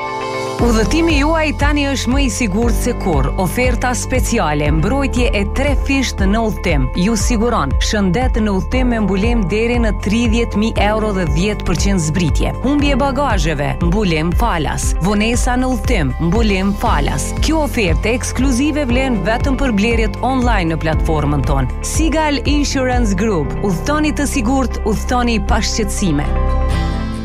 Udhëtimi juaj tani është më i sigurt se kurrë. Oferta speciale, mbrojtje e 3 fisht në udhëtim. Ju siguron shëndet në udhëtim me mbulim deri në 30.000 euro dhe 10% zbritje. Humbje bagazheve, mbulim falas. Vonesa në udhëtim, mbulim falas. Kjo ofertë ekskluzive vlen vetëm për blerjet online në platformën tonë. Sigal Insurance Group. Udhëtoni të sigurt, udhëtoni pa shqetësime.